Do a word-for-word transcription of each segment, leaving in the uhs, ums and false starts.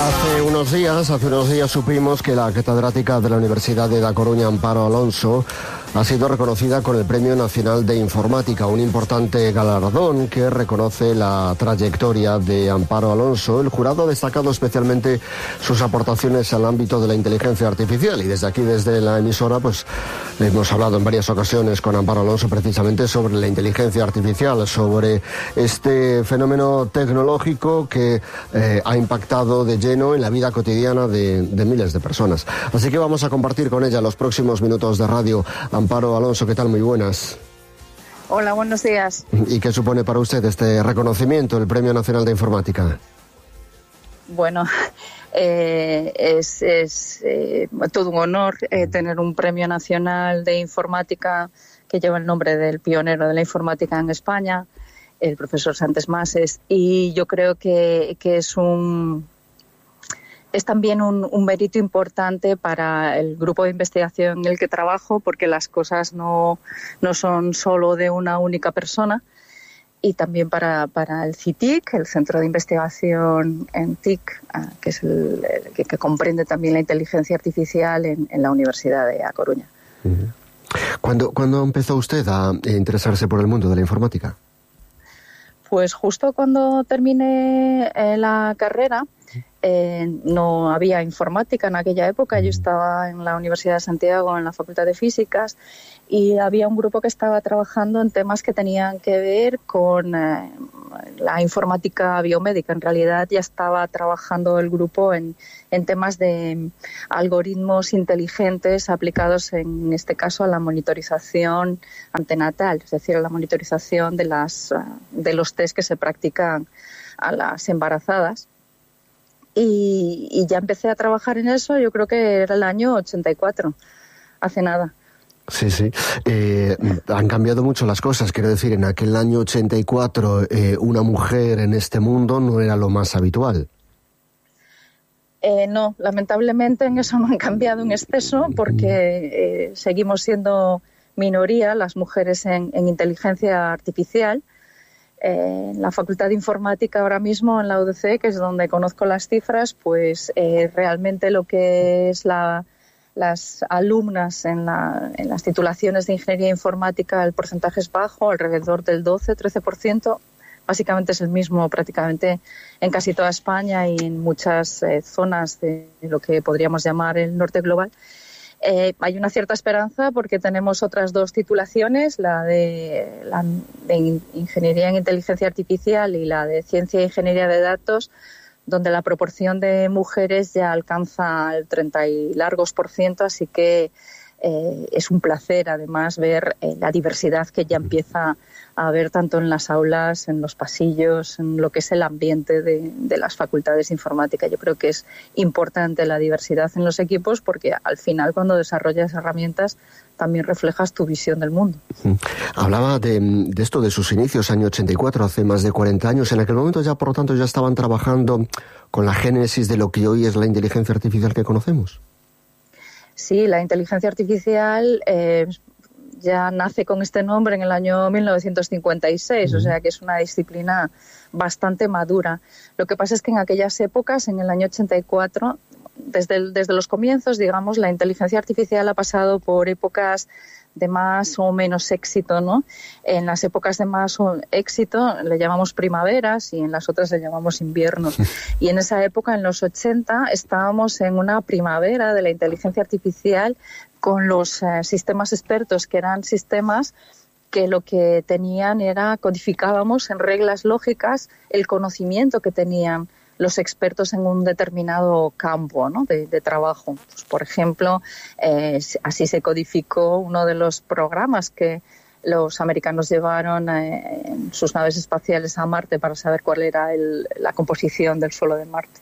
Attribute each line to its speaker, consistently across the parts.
Speaker 1: Hace unos días, hace unos días supimos que la catedrática de la Universidad de Da Coruña, Amparo Alonso, ha sido reconocida con el Premio Nacional de Informática, un importante galardón que reconoce la trayectoria de Amparo Alonso. El jurado ha destacado especialmente sus aportaciones al ámbito de la inteligencia artificial y desde aquí, desde la emisora, pues hemos hablado en varias ocasiones con Amparo Alonso precisamente sobre la inteligencia artificial, sobre este fenómeno tecnológico que eh, ha impactado de lleno en la vida cotidiana de, de miles de personas. Así que vamos a compartir con ella los próximos minutos de radio. Amparo Alonso, ¿qué tal? Muy buenas.
Speaker 2: Hola, buenos días.
Speaker 1: ¿Y qué supone para usted este reconocimiento, el Premio Nacional de Informática?
Speaker 2: Bueno, eh, es, es eh, todo un honor eh, tener un Premio Nacional de Informática que lleva el nombre del pionero de la informática en España, el profesor Santes Mases, y yo creo que, que es un... Es también un, un mérito importante para el grupo de investigación en el que trabajo, porque las cosas no, no son solo de una única persona, y también para, para el C I T I C, el Centro de Investigación en T I C, que es el, el que, que comprende también la inteligencia artificial en, en la Universidad de A Coruña.
Speaker 1: ¿Cuándo, ¿Cuándo empezó usted a interesarse por el mundo de la informática?
Speaker 2: Pues justo cuando terminé eh, la carrera. Eh, no había informática en aquella época. Yo estaba en la Universidad de Santiago, en la Facultad de Físicas, y había un grupo que estaba trabajando en temas que tenían que ver con eh, la informática biomédica. En realidad ya estaba trabajando el grupo en, en temas de algoritmos inteligentes aplicados, en este caso, a la monitorización antenatal, es decir, a la monitorización de, las, de los test que se practican a las embarazadas. Y, y ya empecé a trabajar en eso, yo creo que era el año ochenta y cuatro, hace nada.
Speaker 1: Sí, sí. Eh, han cambiado mucho las cosas. Quiero decir, en aquel año ochenta y cuatro eh, una mujer en este mundo no era lo más habitual.
Speaker 2: Eh, no, lamentablemente en eso no han cambiado en exceso, porque eh, seguimos siendo minoría las mujeres en, en inteligencia artificial. En eh, la Facultad de Informática ahora mismo, en la U D C, que es donde conozco las cifras, pues eh, realmente lo que es la, las alumnas en, la, en las titulaciones de Ingeniería Informática, el porcentaje es bajo, alrededor del doce trece por ciento. Básicamente es el mismo prácticamente en casi toda España y en muchas eh, zonas de lo que podríamos llamar el norte global. Eh, hay una cierta esperanza porque tenemos otras dos titulaciones, la de, la de Ingeniería en Inteligencia Artificial y la de Ciencia e Ingeniería de Datos, donde la proporción de mujeres ya alcanza el treinta y largos por ciento, así que eh, es un placer además ver eh, la diversidad que ya empieza a haber tanto en las aulas, en los pasillos, en lo que es el ambiente de, de las facultades de informática. Yo creo que es importante la diversidad en los equipos porque al final cuando desarrollas herramientas también reflejas tu visión del mundo.
Speaker 1: Hablaba de, de esto de sus inicios, año ochenta y cuatro, hace más de cuarenta años. En aquel momento ya, por lo tanto, ya estaban trabajando con la génesis de lo que hoy es la inteligencia artificial que conocemos.
Speaker 2: Sí, la inteligencia artificial eh, ya nace con este nombre en el año mil novecientos cincuenta y seis, uh-huh. O sea que es una disciplina bastante madura. Lo que pasa es que en aquellas épocas, en el año ochenta y cuatro, desde, el, desde los comienzos, digamos, la inteligencia artificial ha pasado por épocas de más o menos éxito, ¿no? En las épocas de más éxito le llamamos primaveras y en las otras le llamamos inviernos. Y en esa época, en los ochenta, estábamos en una primavera de la inteligencia artificial con los eh, sistemas expertos, que eran sistemas que lo que tenían era, codificábamos en reglas lógicas el conocimiento que tenían los expertos en un determinado campo, ¿no? de, de trabajo. Pues, por ejemplo, eh, así se codificó uno de los programas que los americanos llevaron eh, en sus naves espaciales a Marte para saber cuál era el, la composición del suelo de Marte.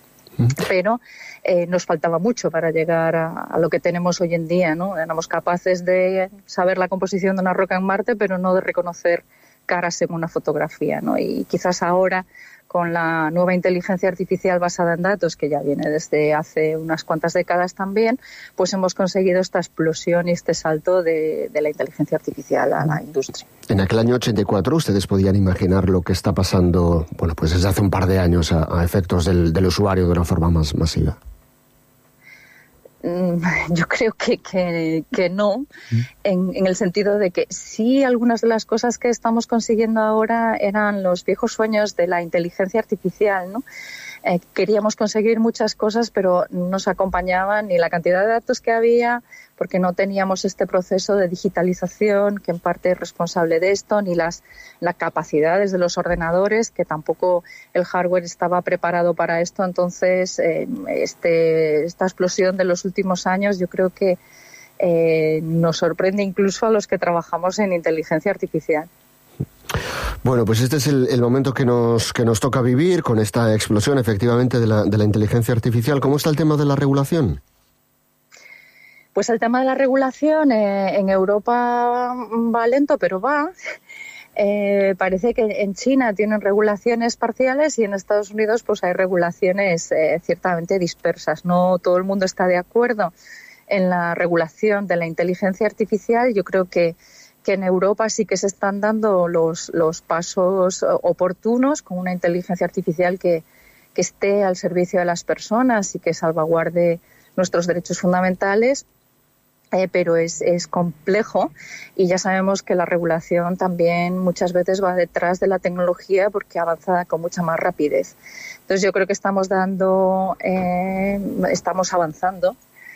Speaker 2: Pero eh, nos faltaba mucho para llegar a, a lo que tenemos hoy en día, ¿no? Éramos capaces de saber la composición de una roca en Marte, pero no de reconocer caras en una fotografía, ¿no? Y quizás ahora, con la nueva inteligencia artificial basada en datos, que ya viene desde hace unas cuantas décadas también, pues hemos conseguido esta explosión y este salto de, de la inteligencia artificial a la industria.
Speaker 1: En aquel año ochenta y cuatro, ¿ustedes podían imaginar lo que está pasando, bueno, pues desde hace un par de años a, a efectos del, del usuario de una forma más masiva?
Speaker 2: Yo creo que, que, que no, en, en el sentido de que sí, algunas de las cosas que estamos consiguiendo ahora eran los viejos sueños de la inteligencia artificial, ¿no? Eh, queríamos conseguir muchas cosas, pero no nos acompañaban ni la cantidad de datos que había, porque no teníamos este proceso de digitalización que en parte es responsable de esto, ni las, las capacidades de los ordenadores, que tampoco el hardware estaba preparado para esto. Entonces, eh, este, esta explosión de los últimos años yo creo que eh, nos sorprende incluso a los que trabajamos en inteligencia artificial.
Speaker 1: Bueno, pues este es el, el momento que nos que nos toca vivir con esta explosión, efectivamente, de la, de la inteligencia artificial. ¿Cómo está el tema de la regulación?
Speaker 2: Pues el tema de la regulación eh, en Europa va lento, pero va. Eh, parece que en China tienen regulaciones parciales y en Estados Unidos pues hay regulaciones eh, ciertamente dispersas. No todo el mundo está de acuerdo en la regulación de la inteligencia artificial. Yo creo que que en Europa sí que se están dando los, los pasos oportunos con una inteligencia artificial que, que esté al servicio de las personas y que salvaguarde nuestros derechos fundamentales, eh, pero es, es complejo y ya sabemos que la regulación también muchas veces va detrás de la tecnología porque avanza con mucha más rapidez. Entonces yo creo que estamos dando, eh, estamos avanzando.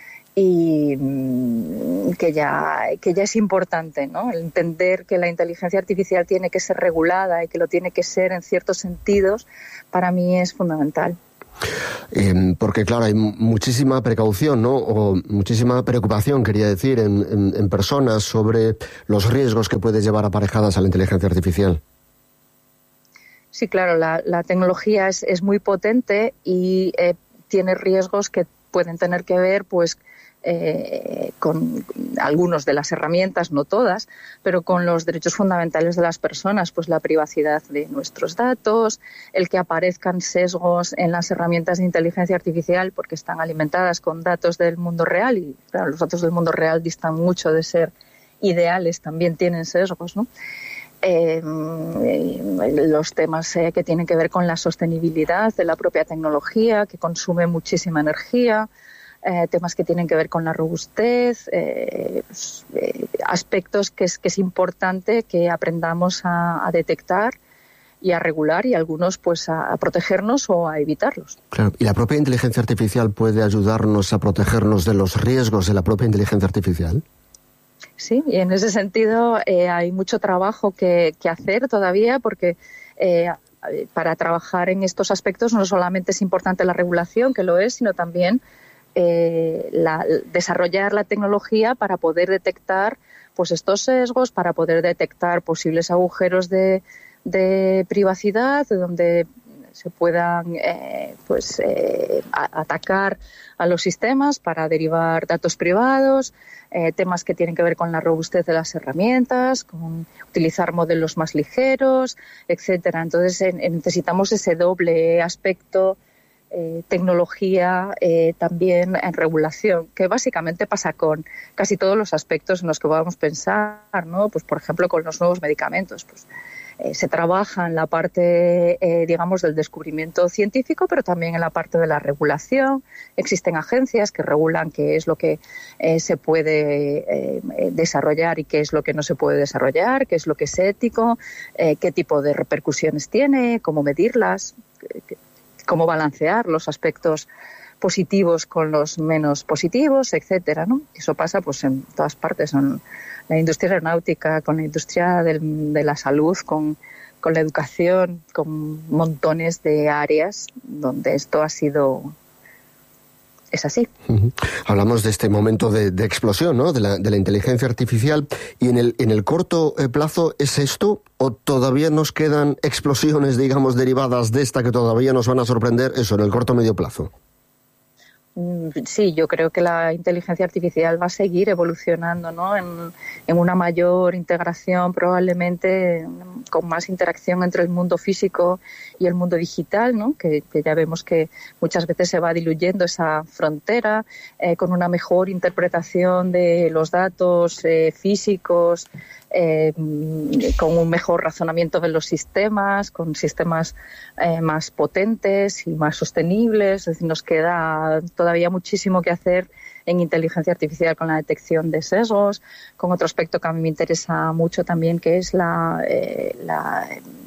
Speaker 2: Y que ya que ya es importante, ¿no? El entender que la inteligencia artificial tiene que ser regulada y que lo tiene que ser en ciertos sentidos, para mí es fundamental.
Speaker 1: Eh, porque claro, hay muchísima precaución, ¿no? O muchísima preocupación, quería decir, en, en, en personas sobre los riesgos que puede llevar aparejadas a la inteligencia artificial.
Speaker 2: Sí, claro, la, la tecnología es, es muy potente y eh, tiene riesgos que pueden tener que ver, pues, Eh, con algunas de las herramientas, no todas, pero con los derechos fundamentales de las personas, pues la privacidad de nuestros datos, el que aparezcan sesgos en las herramientas de inteligencia artificial porque están alimentadas con datos del mundo real y claro, los datos del mundo real distan mucho de ser ideales, también tienen sesgos, ¿no? Eh, los temas eh, que tienen que ver con la sostenibilidad de la propia tecnología, que consume muchísima energía, Eh, temas que tienen que ver con la robustez, eh, pues, eh, aspectos que es, que es importante que aprendamos a, a detectar y a regular y algunos pues a, a protegernos o a evitarlos.
Speaker 1: Claro, ¿y la propia inteligencia artificial puede ayudarnos a protegernos de los riesgos de la propia inteligencia artificial?
Speaker 2: Sí, y en ese sentido eh, hay mucho trabajo que, que hacer todavía porque eh, para trabajar en estos aspectos no solamente es importante la regulación, que lo es, sino también Eh, la, desarrollar la tecnología para poder detectar pues estos sesgos, para poder detectar posibles agujeros de, de privacidad, donde se puedan eh, pues eh, a, atacar a los sistemas para derivar datos privados, eh, temas que tienen que ver con la robustez de las herramientas, con utilizar modelos más ligeros, etcétera. Entonces eh, necesitamos ese doble aspecto. Eh, tecnología, eh, también en regulación, que básicamente pasa con casi todos los aspectos en los que podamos pensar, ¿no? Pues por ejemplo con los nuevos medicamentos, pues eh, se trabaja en la parte, eh, digamos, del descubrimiento científico, pero también en la parte de la regulación. Existen agencias que regulan qué es lo que eh, se puede eh, desarrollar y qué es lo que no se puede desarrollar, qué es lo que es ético, eh, qué tipo de repercusiones tiene, cómo medirlas, qué, cómo balancear los aspectos positivos con los menos positivos, etcétera, ¿no? Eso pasa pues en todas partes, en la industria aeronáutica, con la industria del, de la salud, con, con la educación, con montones de áreas donde esto ha sido... es así.
Speaker 1: Uh-huh. Hablamos de este momento de, de explosión, ¿no? De la, de la inteligencia artificial. ¿Y en el, en el corto plazo es esto o todavía nos quedan explosiones, digamos, derivadas de esta que todavía nos van a sorprender, eso, en el corto medio plazo?
Speaker 2: Sí, yo creo que la inteligencia artificial va a seguir evolucionando, ¿no? En, en una mayor integración, probablemente con más interacción entre el mundo físico y el mundo digital, ¿no? Que, que ya vemos que muchas veces se va diluyendo esa frontera, eh, con una mejor interpretación de los datos eh, físicos, Eh, con un mejor razonamiento de los sistemas, con sistemas eh, más potentes y más sostenibles. Es decir, nos queda todavía muchísimo que hacer en inteligencia artificial con la detección de sesgos, con otro aspecto que a mí me interesa mucho también, que es la, eh, la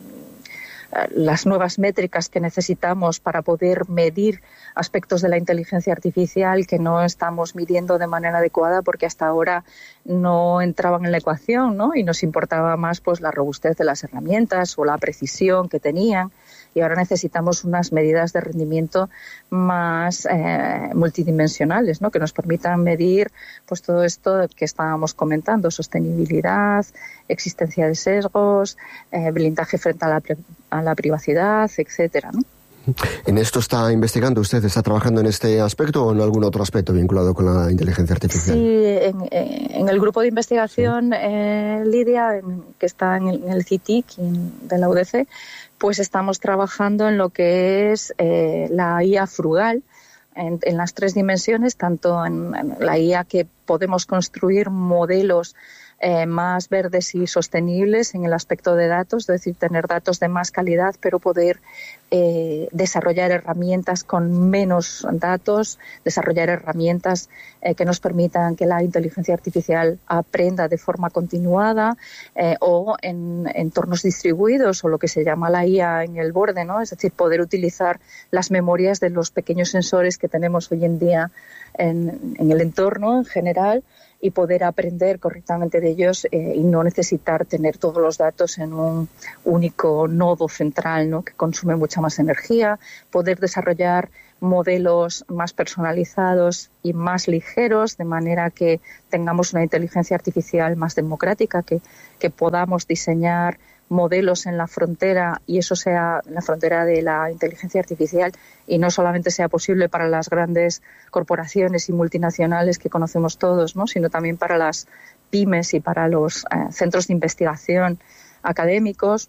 Speaker 2: las nuevas métricas que necesitamos para poder medir aspectos de la inteligencia artificial que no estamos midiendo de manera adecuada porque hasta ahora no entraban en la ecuación, ¿no? Y nos importaba más pues la robustez de las herramientas o la precisión que tenían, y ahora necesitamos unas medidas de rendimiento más eh, multidimensionales, ¿no? Que nos permitan medir pues todo esto que estábamos comentando: sostenibilidad, existencia de sesgos, eh, blindaje frente a la, a la privacidad, etcétera, ¿no?
Speaker 1: ¿En esto está investigando usted? ¿Está trabajando en este aspecto o en algún otro aspecto vinculado con la inteligencia artificial?
Speaker 2: Sí, en, en el grupo de investigación, sí. eh, Lidia, en, que está en el, en el C I T I C de la U D C, pues estamos trabajando en lo que es eh, la I A frugal, en, en las tres dimensiones, tanto en, en la I A que podemos construir modelos Eh, más verdes y sostenibles en el aspecto de datos, es decir, tener datos de más calidad, pero poder eh, desarrollar herramientas con menos datos, desarrollar herramientas eh, que nos permitan que la inteligencia artificial aprenda de forma continuada, eh, o en entornos distribuidos, o lo que se llama la I A en el borde, ¿no? Es decir, poder utilizar las memorias de los pequeños sensores que tenemos hoy en día en, en el entorno en general, y poder aprender correctamente de ellos eh, y no necesitar tener todos los datos en un único nodo central, ¿no? Que consume mucha más energía, poder desarrollar modelos más personalizados y más ligeros, de manera que tengamos una inteligencia artificial más democrática, que, que podamos diseñar modelos en la frontera, y eso sea en la frontera de la inteligencia artificial, y no solamente sea posible para las grandes corporaciones y multinacionales que conocemos todos, ¿no? Sino también para las pymes y para los eh, centros de investigación académicos.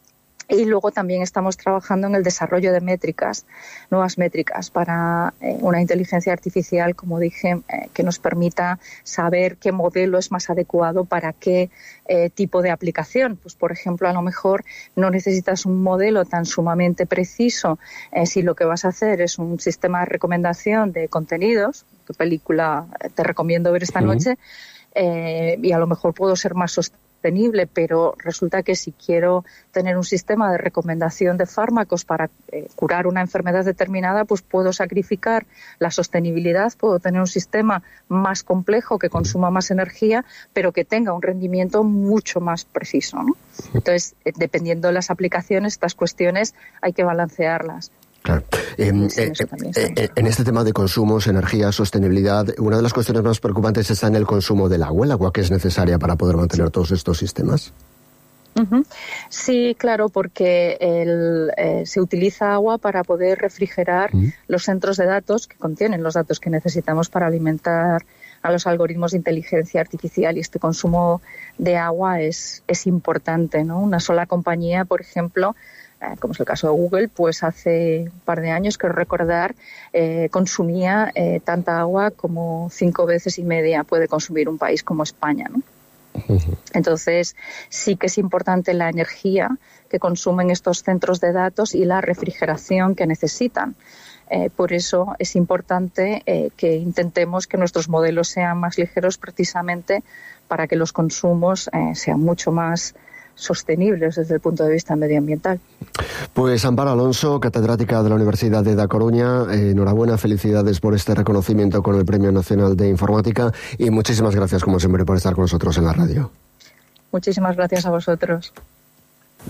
Speaker 2: Y luego también estamos trabajando en el desarrollo de métricas, nuevas métricas para eh, una inteligencia artificial, como dije, eh, que nos permita saber qué modelo es más adecuado para qué eh, tipo de aplicación. Pues, por ejemplo, a lo mejor no necesitas un modelo tan sumamente preciso eh, si lo que vas a hacer es un sistema de recomendación de contenidos, qué película te recomiendo ver esta
Speaker 1: Sí.
Speaker 2: noche, eh, y a lo mejor puedo ser más sostenible, pero resulta que si quiero tener un sistema de recomendación de fármacos para eh, curar una enfermedad determinada, pues puedo sacrificar la sostenibilidad, puedo tener un sistema más complejo que consuma más energía, pero que tenga un rendimiento mucho más preciso, ¿no? Entonces, eh, dependiendo de las aplicaciones, estas cuestiones hay que balancearlas.
Speaker 1: Claro. Eh, eh, eh, en este tema de consumos, energía, sostenibilidad, una de las cuestiones más preocupantes está en el consumo del agua, el agua que es necesaria para poder mantener todos estos sistemas.
Speaker 2: Uh-huh. Sí, claro, porque el, eh, se utiliza agua para poder refrigerar uh-huh. los centros de datos que contienen los datos que necesitamos para alimentar a los algoritmos de inteligencia artificial, y este consumo de agua es, es importante, ¿no? Una sola compañía, por ejemplo, como es el caso de Google, pues hace un par de años, creo recordar, eh, consumía eh, tanta agua como cinco veces y media puede consumir un país como España, ¿no? Uh-huh. Entonces, sí que es importante la energía que consumen estos centros de datos y la refrigeración que necesitan. Eh, por eso es importante eh, que intentemos que nuestros modelos sean más ligeros, precisamente para que los consumos eh, sean mucho más sostenibles desde el punto de vista medioambiental.
Speaker 1: Pues Amparo Alonso, catedrática de la Universidad de Da Coruña, eh, enhorabuena, felicidades por este reconocimiento con el Premio Nacional de Informática, y muchísimas gracias, como siempre, por estar con nosotros en la radio.
Speaker 2: Muchísimas gracias a vosotros.